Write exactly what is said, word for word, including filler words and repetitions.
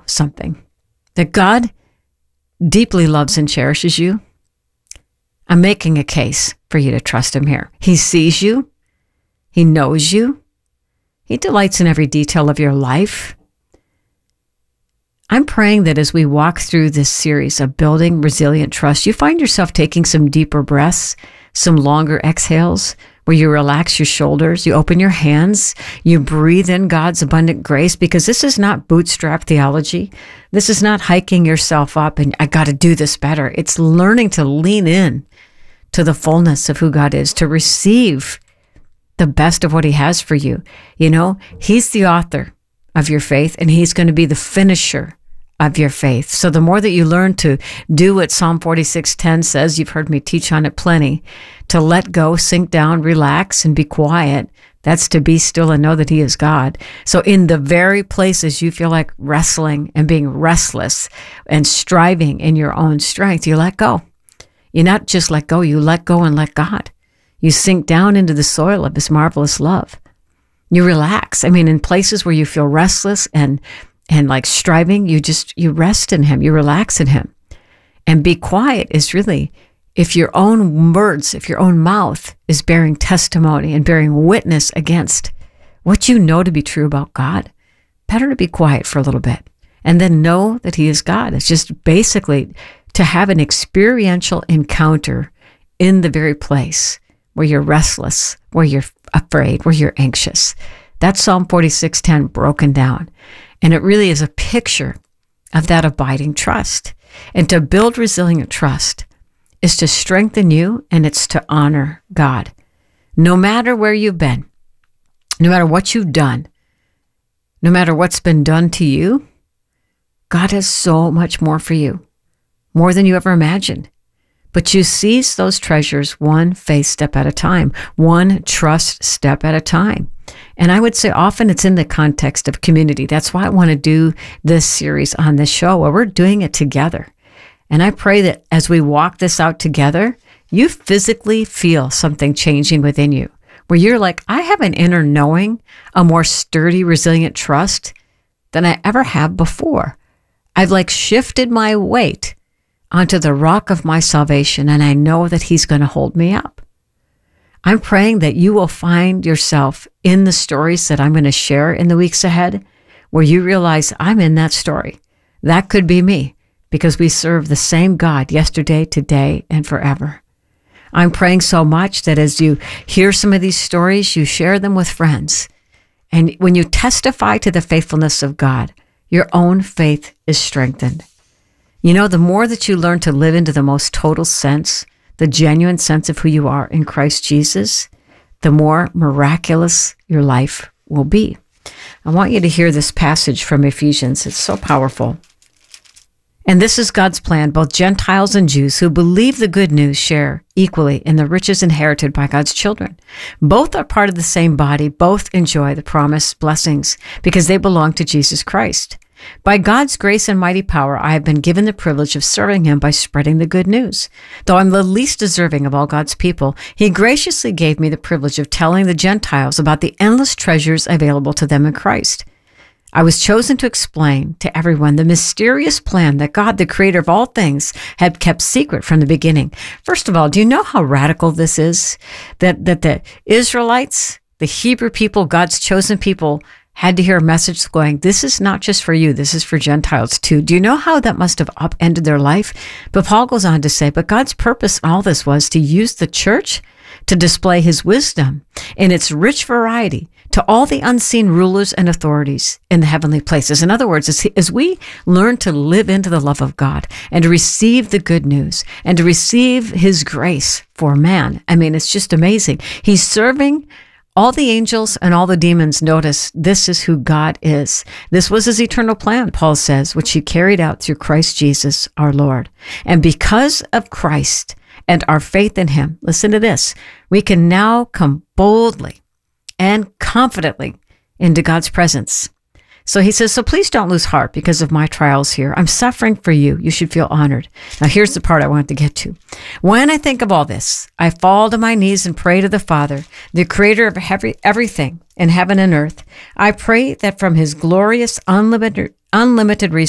something, that God deeply loves and cherishes you, I'm making a case for you to trust him here. He sees you. He knows you. He delights in every detail of your life. I'm praying that as we walk through this series of building resilient trust, you find yourself taking some deeper breaths, some longer exhales, where you relax your shoulders, you open your hands, you breathe in God's abundant grace, because this is not bootstrap theology. This is not hiking yourself up and I got to do this better. It's learning to lean in to the fullness of who God is, to receive the best of what he has for you. You know, he's the author of your faith and he's going to be the finisher of your faith. So the more that you learn to do what Psalm forty-six ten says, you've heard me teach on it plenty, to let go, sink down, relax, and be quiet. That's to be still and know that he is God. So in the very places you feel like wrestling and being restless and striving in your own strength, you let go. You not just let go, you let go and let God. You sink down into the soil of his marvelous love. You relax. I mean, in places where you feel restless and and like striving, you just, you rest in him, you relax in him. And be quiet is really, if your own words, if your own mouth is bearing testimony and bearing witness against what you know to be true about God, better to be quiet for a little bit and then know that he is God. It's just basically to have an experiential encounter in the very place where you're restless, where you're afraid, where you're anxious. That's Psalm forty-six ten broken down. And it really is a picture of that abiding trust. And to build resilient trust is to strengthen you, and it's to honor God. No matter where you've been, no matter what you've done, no matter what's been done to you, God has so much more for you, more than you ever imagined. But you seize those treasures one faith step at a time, one trust step at a time. And I would say often it's in the context of community. That's why I want to do this series on this show, where we're doing it together. And I pray that as we walk this out together, you physically feel something changing within you, where you're like, I have an inner knowing, a more sturdy, resilient trust than I ever have before. I've like shifted my weight onto the rock of my salvation, and I know that he's going to hold me up. I'm praying that you will find yourself in the stories that I'm going to share in the weeks ahead, where you realize I'm in that story. That could be me, because we serve the same God yesterday, today, and forever. I'm praying so much that as you hear some of these stories, you share them with friends. And when you testify to the faithfulness of God, your own faith is strengthened. You know, the more that you learn to live into the most total sense, the genuine sense of who you are in Christ Jesus, the more miraculous your life will be. I want you to hear this passage from Ephesians. It's so powerful. And this is God's plan. Both Gentiles and Jews who believe the good news share equally in the riches inherited by God's children. Both are part of the same body. Both enjoy the promised blessings because they belong to Jesus Christ. By God's grace and mighty power, I have been given the privilege of serving him by spreading the good news. Though I'm the least deserving of all God's people, he graciously gave me the privilege of telling the Gentiles about the endless treasures available to them in Christ. I was chosen to explain to everyone the mysterious plan that God, the creator of all things, had kept secret from the beginning. First of all, do you know how radical this is? That, that the Israelites, the Hebrew people, God's chosen people, had to hear a message going, this is not just for you, this is for Gentiles too. Do you know how that must have upended their life? But Paul goes on to say, but God's purpose in all this was to use the church to display his wisdom in its rich variety to all the unseen rulers and authorities in the heavenly places. In other words, as, as we learn to live into the love of God and to receive the good news and to receive his grace for man, I mean, it's just amazing. He's serving all the angels and all the demons. Notice this is who God is. This was his eternal plan, Paul says, which he carried out through Christ Jesus, our Lord. And because of Christ and our faith in him, listen to this, we can now come boldly and confidently into God's presence. So he says, so please don't lose heart because of my trials here. I'm suffering for you. You should feel honored. Now here's the part I want to get to. When I think of all this, I fall to my knees and pray to the Father, the creator of every, everything in heaven and earth. I pray that from his glorious, unlimited, unlimited